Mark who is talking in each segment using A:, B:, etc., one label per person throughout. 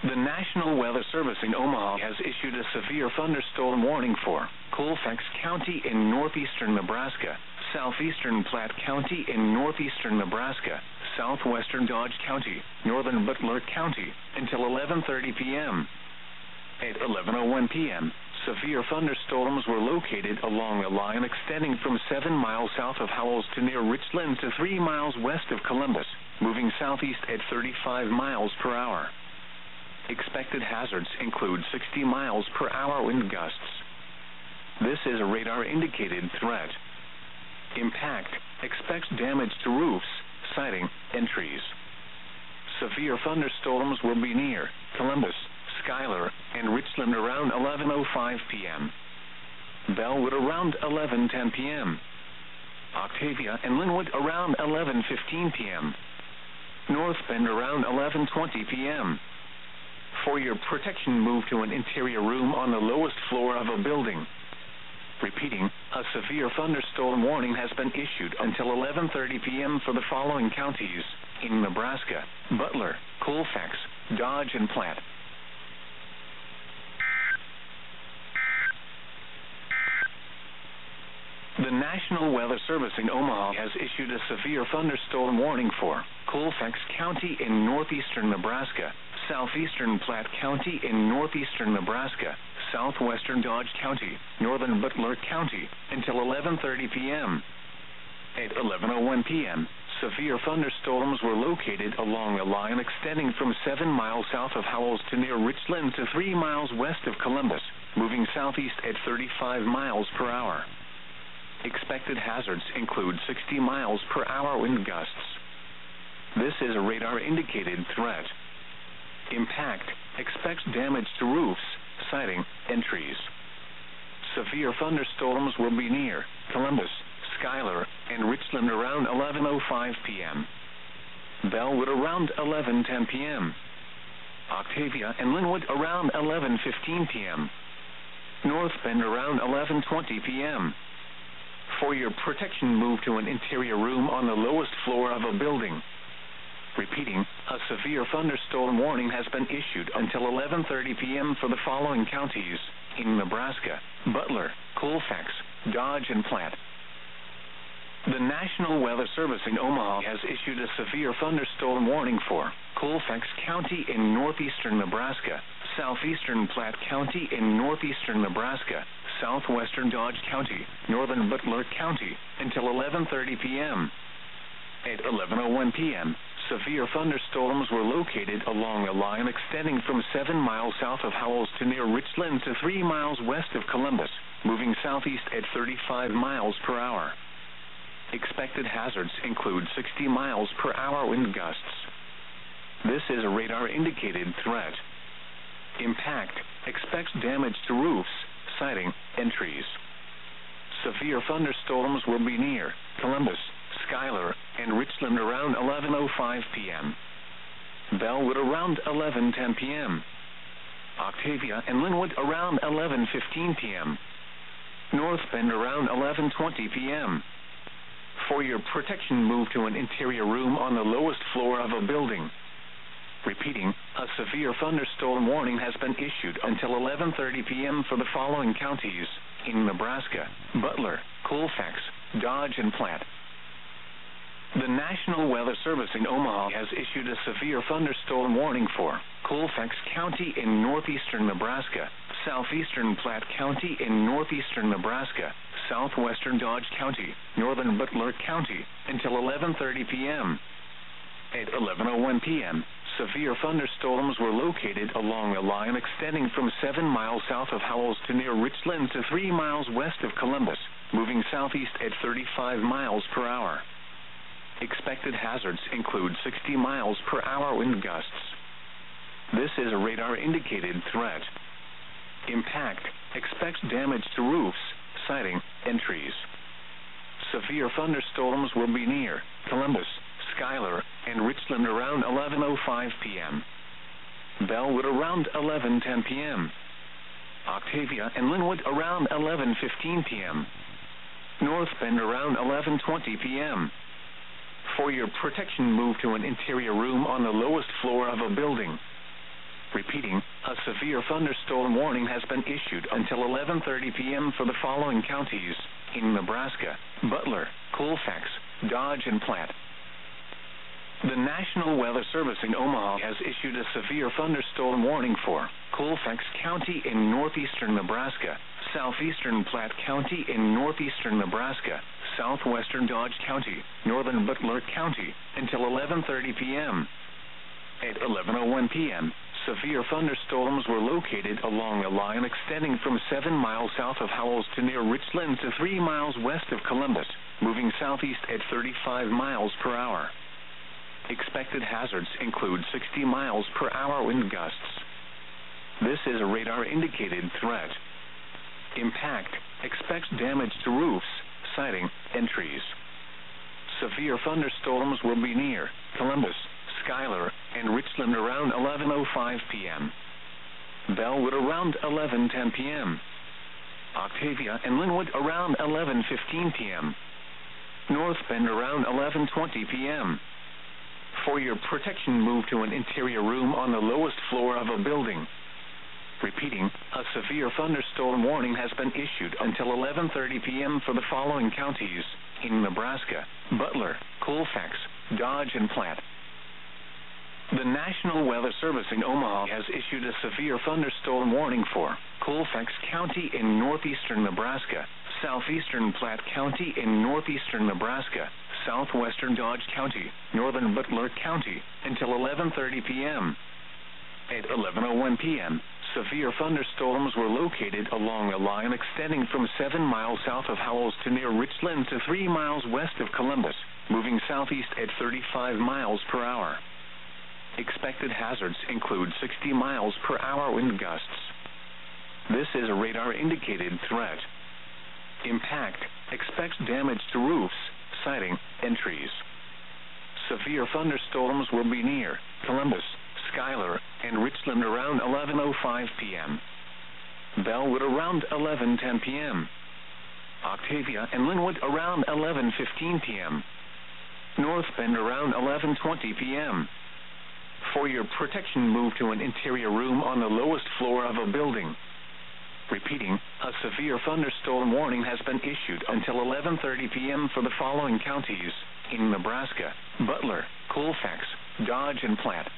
A: The National Weather Service in Omaha has issued a severe thunderstorm warning for Colfax County in northeastern Nebraska, southeastern Platte County in northeastern Nebraska, southwestern Dodge County, northern Butler County, until 11:30 p.m. At 11:01 p.m., severe thunderstorms were located along a line extending from 7 miles south of Howells to near Richland to 3 miles west of Columbus, moving southeast at 35 miles per hour. Expected hazards include 60 miles per hour wind gusts. This is a radar-indicated threat. Impact expects damage to roofs, siding, and trees. Severe thunderstorms will be near Columbus, Schuyler, and Richland around 11:05 p.m. Bellwood around 11:10 p.m. Octavia and Linwood around 11:15 p.m. North Bend around 11:20 p.m. For your protection, move to an interior room on the lowest floor of a building. Repeating, a severe thunderstorm warning has been issued until 11:30 p.m. for the following counties in Nebraska: Butler, Colfax, Dodge, and Platte. The National Weather Service in Omaha has issued a severe thunderstorm warning for Colfax County in northeastern Nebraska, southeastern Platte County in northeastern Nebraska, southwestern Dodge County, northern Butler County, until 11:30 p.m. At 11:01 p.m., severe thunderstorms were located along a line extending from 7 miles south of Howells to near Richland to 3 miles west of Columbus, moving southeast at 35 miles per hour. Expected hazards include 60 miles per hour wind gusts. This is a radar-indicated threat. Impact expects damage to roofs, siding, and trees. Severe thunderstorms will be near Columbus, Schuyler, and Richland around 11:05 p.m. Bellwood around 11:10 p.m. Octavia and Linwood around 11:15 p.m. North Bend around 11:20 p.m. For your protection, move to an interior room on the lowest floor of a building. Repeating, a severe thunderstorm warning has been issued until 11:30 p.m. for the following counties in Nebraska: Butler, Colfax, Dodge, and Platte. The National Weather Service in Omaha has issued a severe thunderstorm warning for Colfax County in northeastern Nebraska, southeastern Platte County in northeastern Nebraska, southwestern Dodge County, northern Butler County, until 11:30 p.m. At 11:01 p.m., severe thunderstorms were located along a line extending from 7 miles south of Howells to near Richland to 3 miles west of Columbus, moving southeast at 35 miles per hour. Expected hazards include 60 miles per hour wind gusts. This is a radar-indicated threat. Impact expects damage to roofs, siding, and trees. Severe thunderstorms will be near Columbus, Schuyler, and Richland around 11:05 p.m. Bellwood around 11:10 p.m. Octavia and Linwood around 11:15 p.m. North Bend around 11:20 p.m. For your protection, move to an interior room on the lowest floor of a building. Repeating, a severe thunderstorm warning has been issued until 11:30 p.m. for the following counties in Nebraska: Butler, Colfax, Dodge, and Platte. The National Weather Service in Omaha has issued a severe thunderstorm warning for Colfax County in northeastern Nebraska, southeastern Platte County in northeastern Nebraska, southwestern Dodge County, northern Butler County, until 11:30 p.m. At 11:01 p.m., severe thunderstorms were located along a line extending from 7 miles south of Howells to near Richland to 3 miles west of Columbus, moving southeast at 35 miles per hour. Expected hazards include 60 miles per hour wind gusts. This is a radar-indicated threat. Impact expects damage to roofs, siding, and trees. Severe thunderstorms will be near Columbus, Schuyler, and Richland around 11:05 p.m. Bellwood around 11:10 p.m. Octavia and Linwood around 11:15 p.m. North Bend around 11:20 p.m. For your protection, move to an interior room on the lowest floor of a building. Repeating, a severe thunderstorm warning has been issued until 11:30 p.m. for the following counties in Nebraska: Butler, Colfax, Dodge, and Platte. The National Weather Service in Omaha has issued a severe thunderstorm warning for Colfax County in northeastern Nebraska, southeastern Platte County in northeastern Nebraska, southwestern Dodge County, northern Butler County, until 11:30 p.m. At 11:01 p.m., severe thunderstorms were located along a line extending from 7 miles south of Howells to near Richland to 3 miles west of Columbus, moving southeast at 35 miles per hour. Expected hazards include 60 miles per hour wind gusts. This is a radar-indicated threat. Impact: expects damage to roofs, siding, and trees. Severe thunderstorms will be near Columbus, Schuyler, and Richland around 11:05 p.m. Bellwood around 11:10 p.m. Octavia and Linwood around 11:15 p.m. North Bend around 11:20 p.m. For your protection, move to an interior room on the lowest floor of a building. Repeating, a severe thunderstorm warning has been issued until 11:30 p.m. for the following counties in Nebraska: Butler, Colfax, Dodge, and Platte. The National Weather Service in Omaha has issued a severe thunderstorm warning for Colfax County in northeastern Nebraska, southeastern Platte County in northeastern Nebraska, southwestern Dodge County, northern Butler County, until 11:30 p.m. At 11:01 p.m., severe thunderstorms were located along a line extending from 7 miles south of Howells to near Richland to 3 miles west of Columbus, moving southeast at 35 miles per hour. Expected hazards include 60 miles per hour wind gusts. This is a radar-indicated threat. Impact: expects damage to roofs, siding, and trees. Severe thunderstorms will be near Columbus, Schuyler, and Richland around 11:05 p.m. Bellwood around 11:10 p.m. Octavia and Linwood around 11:15 p.m. North Bend around 11:20 p.m. For your protection, move to an interior room on the lowest floor of a building. Repeating, a severe thunderstorm warning has been issued until 11:30 p.m. for the following counties in Nebraska: Butler, Colfax, Dodge, and Platte.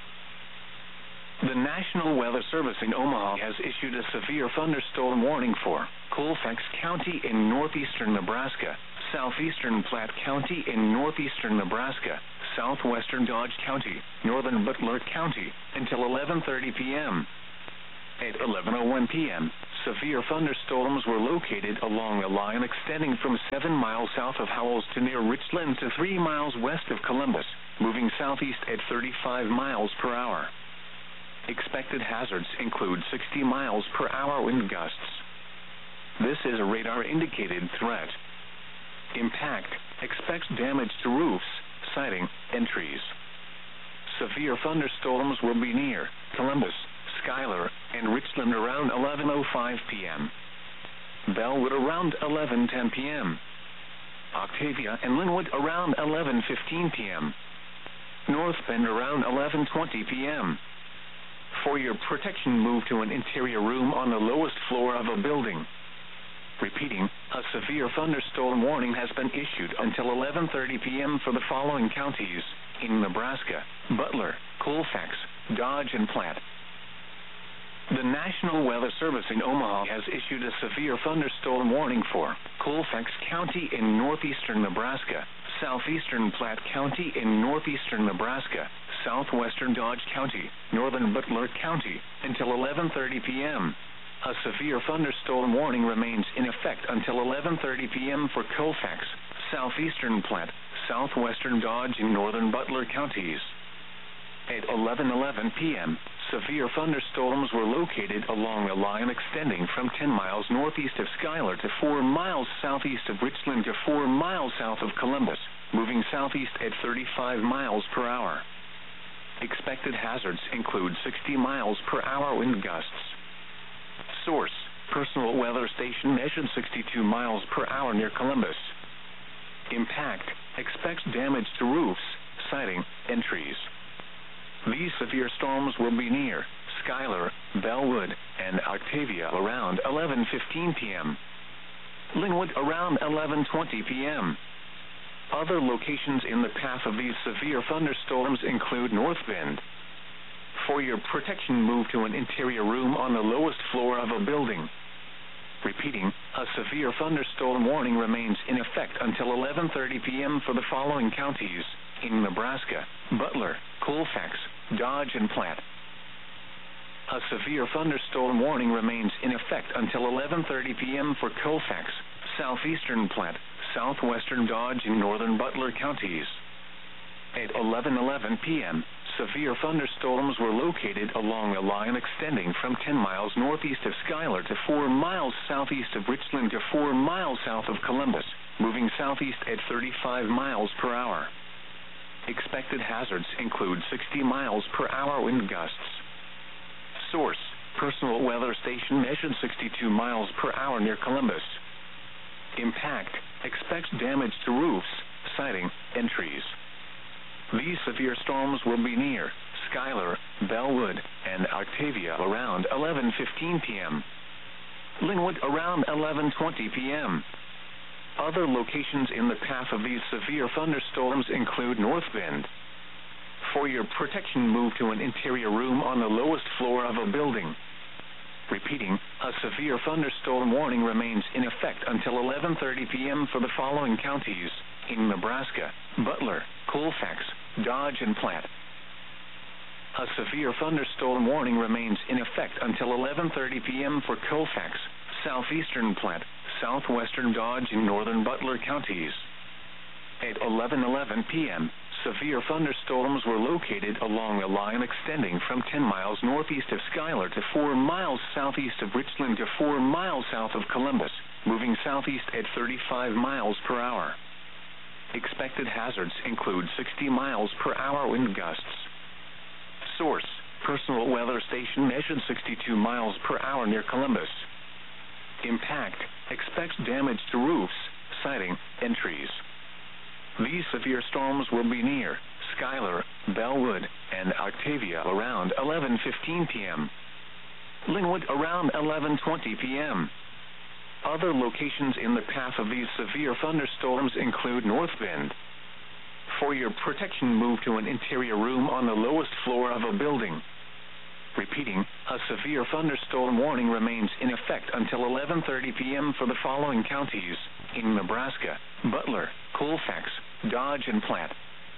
A: The National Weather Service in Omaha has issued a severe thunderstorm warning for Colfax County in northeastern Nebraska, southeastern Platte County in northeastern Nebraska, southwestern Dodge County, northern Butler County, until 11:30 p.m. At 11:01 p.m., severe thunderstorms were located along a line extending from 7 miles south of Howells to near Richland to 3 miles west of Columbus, moving southeast at 35 miles per hour. Expected hazards include 60 miles per hour wind gusts. This is a radar-indicated threat. Impact: expects damage to roofs, siding, and trees. Severe thunderstorms will be near Columbus, Schuyler, and Richland around 11:05 p.m. Bellwood around 11:10 p.m. Octavia and Linwood around 11:15 p.m. North Bend around 11:20 p.m. For your protection, move to an interior room on the lowest floor of a building. Repeating, a severe thunderstorm warning has been issued until 11:30 p.m. for the following counties in Nebraska: Butler, Colfax, Dodge, and Platte. The National Weather Service in Omaha has issued a severe thunderstorm warning for Colfax County in northeastern Nebraska, southeastern Platte County in northeastern Nebraska, southwestern Dodge County, northern Butler County, until 11:30 p.m. A severe thunderstorm warning remains in effect until 11:30 p.m. for Colfax, southeastern Platte, southwestern Dodge, and northern Butler counties. At 11:11 p.m., severe thunderstorms were located along a line extending from 10 miles northeast of Schuyler to 4 miles southeast of Richland to 4 miles south of Columbus, moving southeast at 35 miles per hour. Expected hazards include 60 miles per hour wind gusts. Source: Personal Weather Station measured 62 miles per hour near Columbus. Impact: expects damage to roofs, siding, and trees. These severe storms will be near Schuyler, Bellwood, and Octavia around 11:15 p.m. Linwood around 11:20 p.m. Other locations in the path of these severe thunderstorms include North Bend. For your protection, move to an interior room on the lowest floor of a building. Repeating, a severe thunderstorm warning remains in effect until 11:30 p.m. for the following counties in Nebraska: Butler, Colfax, Dodge, and Platte. A severe thunderstorm warning remains in effect until 11:30 p.m. for Colfax, southeastern Platte, southwestern Dodge, and northern Butler counties. At 11:11 p.m., severe thunderstorms were located along a line extending from 10 miles northeast of Schuyler to 4 miles southeast of Richland to 4 miles south of Columbus, moving southeast at 35 miles per hour. Expected hazards include 60 miles per hour wind gusts. Source: Personal Weather Station measured 62 miles per hour near Columbus. Impact: expects damage to roofs, siding, and trees. These severe storms will be near Schuyler, Bellwood, and Octavia around 11:15 p.m. Linwood around 11:20 p.m. Other locations in the path of these severe thunderstorms include North Bend. For your protection, move to an interior room on the lowest floor of a building. Repeating, a severe thunderstorm warning remains in effect until 11:30 p.m. for the following counties in Nebraska: Butler, Colfax, Dodge, and Platte. A severe thunderstorm warning remains in effect until 11:30 p.m. for Colfax, southeastern Platte, southwestern Dodge, and northern Butler counties. At 11:11 p.m., severe thunderstorms were located along a line extending from 10 miles northeast of Schuyler to 4 miles southeast of Richland to 4 miles south of Columbus, moving southeast at 35 miles per hour. Expected hazards include 60 miles per hour wind gusts. Source: Personal Weather Station measured 62 miles per hour near Columbus. Impact: expects damage to roofs, siding, and trees. These severe storms will be near Schuyler, Bellwood, and Octavia around 11:15 p.m. Linwood around 11:20 p.m. Other locations in the path of these severe thunderstorms include North Bend. For your protection, move to an interior room on the lowest floor of a building. Repeating, a severe thunderstorm warning remains in effect until 11:30 p.m. for the following counties in Nebraska: Butler, Colfax, Dodge, and Platte.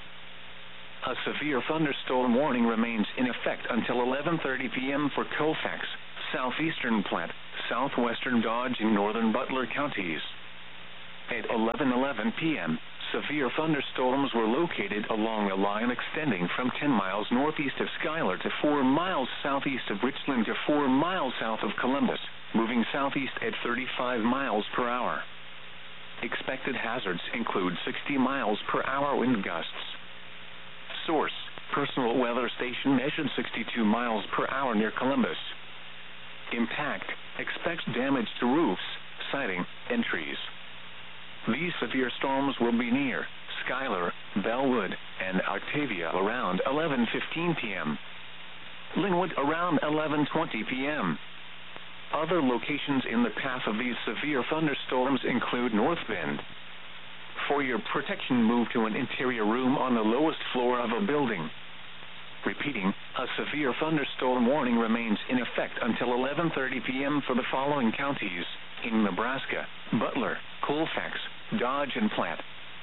A: A severe thunderstorm warning remains in effect until 11:30 p.m. for Colfax, southeastern Platte, southwestern Dodge, and northern Butler counties. At 11:11 p.m., severe thunderstorms were located along a line extending from 10 miles northeast of Schuyler to 4 miles southeast of Richland to 4 miles south of Columbus, moving southeast at 35 miles per hour. Expected hazards include 60 miles per hour wind gusts. Source: Personal Weather Station measured 62 miles per hour near Columbus. Impact: expects damage to roofs, siding, and trees. These severe storms will be near Schuyler, Bellwood, and Octavia around 11:15 p.m. Linwood around 11:20 p.m. Other locations in the path of these severe thunderstorms include North Bend. For your protection, move to an interior room on the lowest floor of a building. Repeating, a severe thunderstorm warning remains in effect until 11:30 p.m. for the following counties in Nebraska: Butler, Colfax, Dodge, and Platte.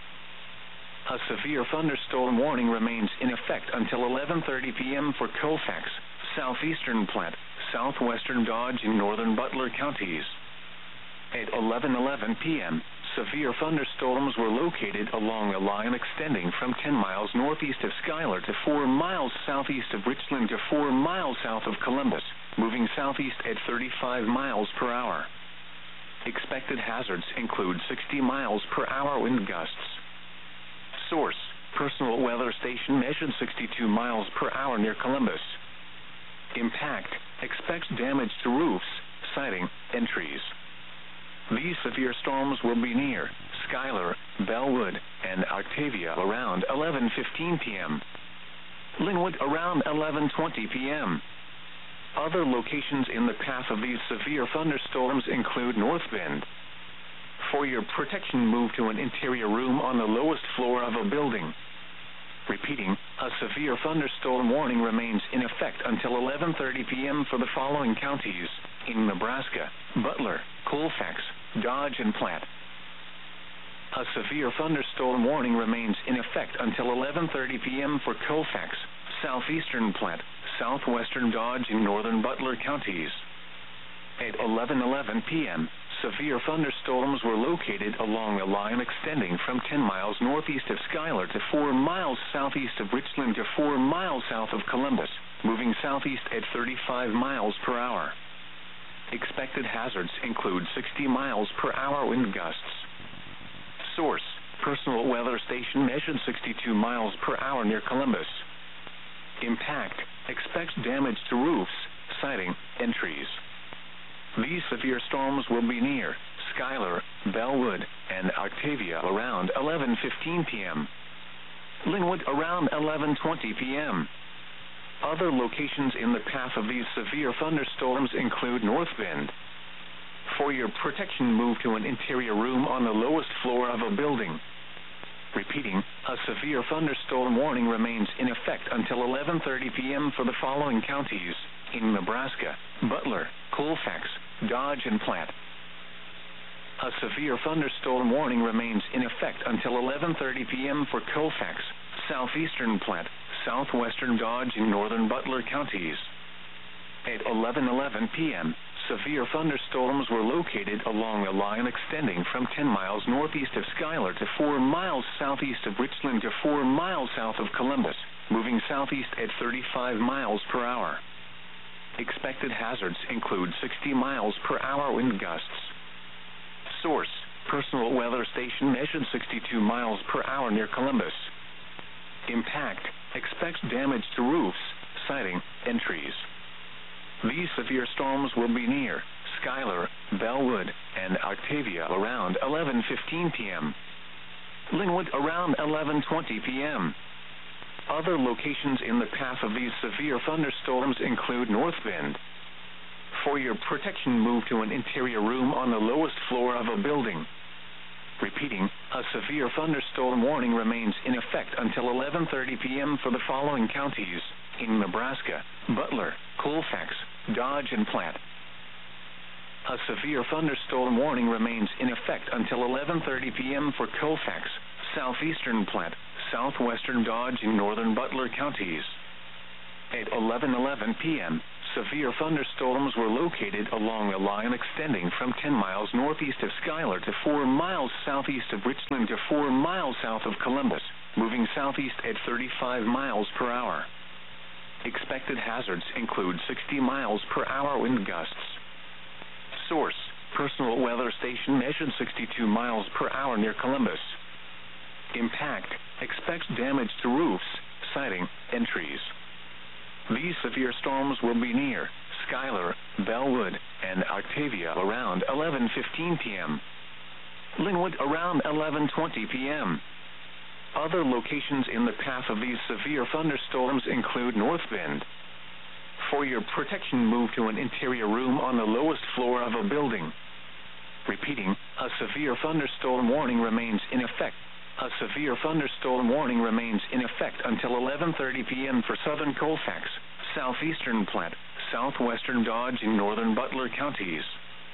A: A severe thunderstorm warning remains in effect until 11:30 p.m. for Colfax, southeastern Platte, southwestern Dodge, and northern Butler counties. At 11:11 p.m., severe thunderstorms were located along a line extending from 10 miles northeast of Schuyler to 4 miles southeast of Richland to 4 miles south of Columbus, moving southeast at 35 miles per hour. Expected hazards include 60 miles per hour wind gusts. Source: Personal Weather Station measured 62 miles per hour near Columbus. Impact: expects damage to roofs, siding, and trees. These severe storms will be near Schuyler, Bellwood, and Octavia around 11:15 p.m. Linwood around 11:20 p.m. Other locations in the path of these severe thunderstorms include North Bend. For your protection, move to an interior room on the lowest floor of a building. Repeating, a severe thunderstorm warning remains in effect until 11:30 p.m. for the following counties in Nebraska: Butler, Colfax, Dodge, and Platte. A severe thunderstorm warning remains in effect until 11:30 p.m. for Colfax, southeastern Platte, southwestern Dodge, and northern Butler counties. At 11:11 p.m., severe thunderstorms were located along a line extending from 10 miles northeast of Schuyler to 4 miles southeast of Richland to 4 miles south of Columbus, moving southeast at 35 miles per hour. Expected hazards include 60 miles per hour wind gusts. Source: Personal Weather Station measured 62 miles per hour near Columbus. Impact: expects damage to roofs, siding, and trees. These severe storms will be near Schuyler, Bellwood, and Octavia around 11:15 p.m. Linwood around 11:20 p.m. Other locations in the path of these severe thunderstorms include North Bend. For your protection, move to an interior room on the lowest floor of a building. Repeating, a severe thunderstorm warning remains in effect until 11:30 p.m. for the following counties in Nebraska: Butler, Colfax, Dodge, and Platte. A severe thunderstorm warning remains in effect until 11:30 p.m. for Colfax, southeastern Platte, southwestern Dodge, and northern Butler counties. At 11:11 p.m., severe thunderstorms were located along a line extending from 10 miles northeast of Schuyler to 4 miles southeast of Richland to 4 miles south of Columbus, moving southeast at 35 miles per hour. Expected hazards include 60 miles per hour wind gusts. Source: Personal Weather Station measured 62 miles per hour near Columbus. Impact: expects damage to roofs, siding, and trees. These severe storms will be near Schuyler, Bellwood, and Octavia around 11:15 p.m. Linwood around 11:20 p.m. Other locations in the path of these severe thunderstorms include North Bend. For your protection, move to an interior room on the lowest floor of a building. Repeating, a severe thunderstorm warning remains in effect until 11:30 p.m. for the following counties in Nebraska: Butler, Colfax, Dodge, and Platte. A severe thunderstorm warning remains in effect until 11:30 p.m. for Colfax, southeastern Platte, southwestern Dodge, and northern Butler counties. At 11:11 p.m., severe thunderstorms were located along a line extending from 10 miles northeast of Schuyler to 4 miles southeast of Richland to 4 miles south of Columbus, moving southeast at 35 miles per hour. Expected hazards include 60 miles per hour wind gusts. Source: Personal Weather Station measured 62 miles per hour near Columbus. Impact: expects damage to roofs, siding, and trees. These severe storms will be near Schuyler, Bellwood, and Octavia around 11:15 p.m. Linwood around 11:20 p.m. Other locations in the path of these severe thunderstorms include North Bend. For your protection, move to an interior room on the lowest floor of a building. Repeating, a severe thunderstorm warning remains in effect. A severe thunderstorm warning remains in effect until 11:30 p.m. for southern Colfax, southeastern Platte, southwestern Dodge, and northern Butler counties.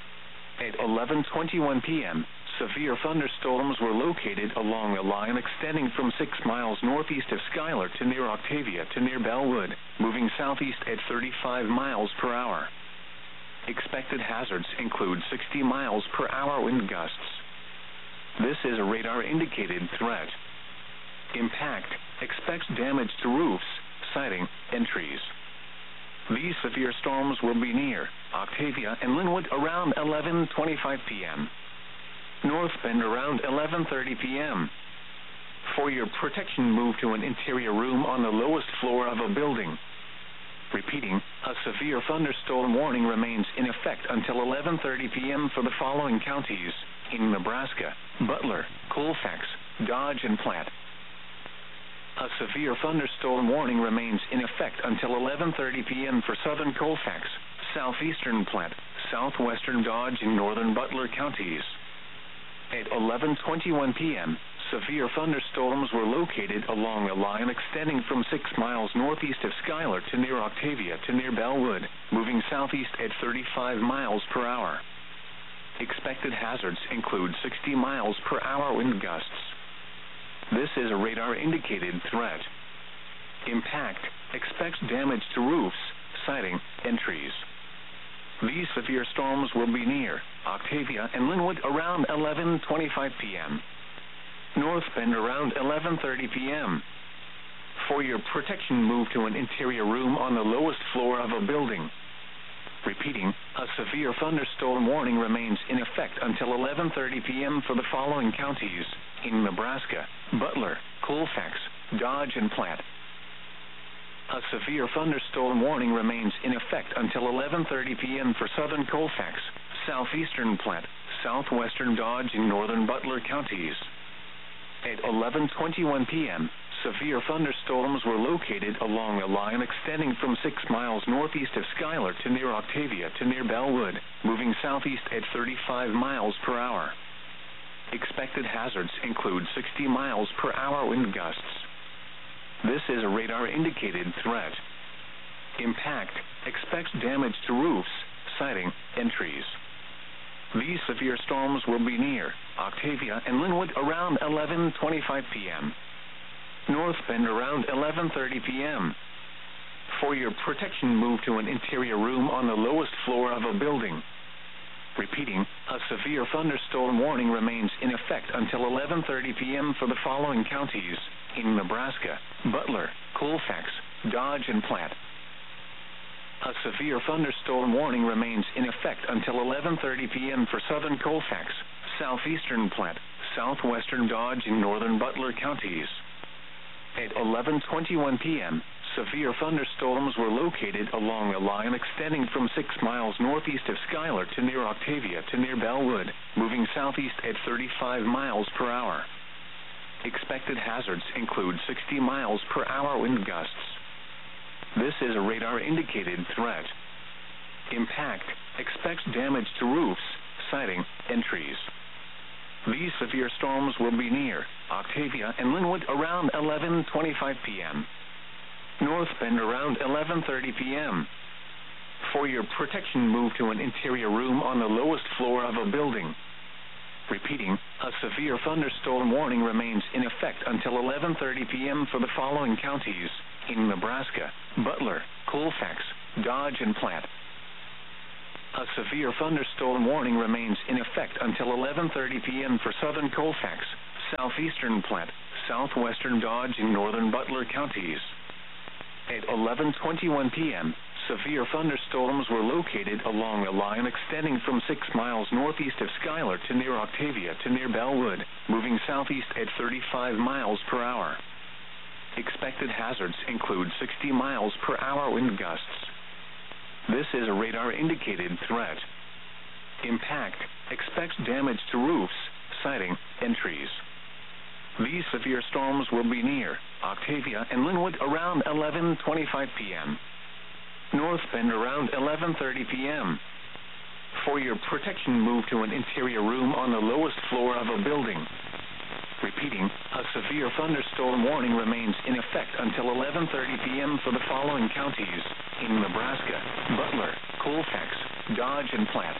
A: At 11:21 p.m., severe thunderstorms were located along a line extending from 6 miles northeast of Schuyler to near Octavia to near Bellwood, moving southeast at 35 miles per hour. Expected hazards include 60 miles per hour wind gusts. This is a radar-indicated threat. Impact: expects damage to roofs, siding, and trees. These severe storms will be near Octavia and Linwood around 11:25 p.m. North Bend around 11:30 p.m. For your protection, move to an interior room on the lowest floor of a building. Repeating, a severe thunderstorm warning remains in effect until 11:30 p.m. for the following counties in Nebraska: Butler, Colfax, Dodge, and Platte. A severe thunderstorm warning remains in effect until 11:30 p.m. for southern Colfax, southeastern Platte, southwestern Dodge, and northern Butler counties. At 11:21 p.m., severe thunderstorms were located along a line extending from 6 miles northeast of Schuyler to near Octavia to near Bellwood, moving southeast at 35 miles per hour. Expected hazards include 60 miles per hour wind gusts. This is a radar-indicated threat. Impact expects damage to roofs, siding, and trees. These severe storms will be near Octavia and Linwood around 11:25 p.m. North Bend around 11:30 p.m. For your protection, move to an interior room on the lowest floor of a building. Repeating, a severe thunderstorm warning remains in effect until 11:30 p.m. for the following counties in Nebraska: Butler, Colfax, Dodge, and Platte. A severe thunderstorm warning remains in effect until 11:30 p.m. for southern Colfax, southeastern Platte, southwestern Dodge, and northern Butler counties. At 11:21 p.m., severe thunderstorms were located along a line extending from 6 miles northeast of Schuyler to near Octavia to near Bellwood, moving southeast at 35 miles per hour. Expected hazards include 60 miles per hour wind gusts. This is a radar-indicated threat. Impact expects damage to roofs, siding, and trees. These severe storms will be near Octavia and Linwood around 11:25 p.m. North Bend around 11:30 p.m. For your protection, move to an interior room on the lowest floor of a building. Repeating, a severe thunderstorm warning remains in effect until 11:30 p.m. for the following counties in Nebraska: Butler, Colfax, Dodge, and Platte. A severe thunderstorm warning remains in effect until 11:30 p.m. for southern Colfax, southeastern Platte, southwestern Dodge, and northern Butler counties. At 11:21 p.m., severe thunderstorms were located along a line extending from 6 miles northeast of Schuyler to near Octavia to near Bellwood, moving southeast at 35 miles per hour. Expected hazards include 60 miles per hour wind gusts. This is a radar-indicated threat. Impact expects damage to roofs, siding, and trees. These severe storms will be near Octavia and Linwood around 11:25 p.m. North Bend around 11:30 p.m. For your protection, move to an interior room on the lowest floor of a building. Repeating, a severe thunderstorm warning remains in effect until 11:30 p.m. for the following counties in Nebraska: Butler, Colfax, Dodge, and Platte. A severe thunderstorm warning remains in effect until 11:30 p.m. for southern Colfax, southeastern Platte, southwestern Dodge, and northern Butler counties. At 11:21 p.m., severe thunderstorms were located along a line extending from 6 miles northeast of Schuyler to near Octavia to near Bellwood, moving southeast at 35 miles per hour. Expected hazards include 60 miles per hour wind gusts. This is a radar-indicated threat. Impact expects damage to roofs, siding, and trees. These severe storms will be near Octavia and Linwood around 11:25 p.m. North Bend around 11:30 p.m. For your protection, move to an interior room on the lowest floor of a building. Repeating, a severe thunderstorm warning remains in effect until 11:30 p.m. for the following counties in Nebraska: Butler, Colfax, Dodge, and Platte.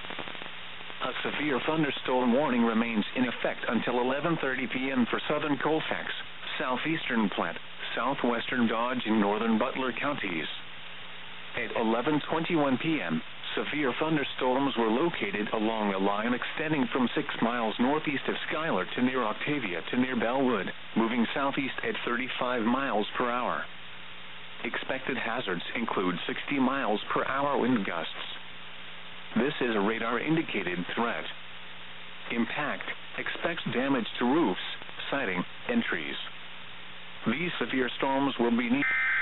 A: A severe thunderstorm warning remains in effect until 11:30 p.m. for southern Colfax, southeastern Platte, southwestern Dodge, and northern Butler counties. At 11:21 p.m., severe thunderstorms were located along a line extending from 6 miles northeast of Schuyler to near Octavia to near Bellwood, moving southeast at 35 miles per hour. Expected hazards include 60 miles per hour wind gusts. This is a radar-indicated threat. Impact expects damage to roofs, siding, and trees. These severe storms will be near